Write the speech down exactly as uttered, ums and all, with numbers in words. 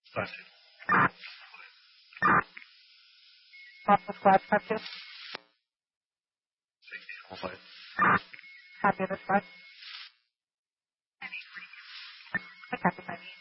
Started. Papa Squad, five two. All five. Copy this five. I copy five.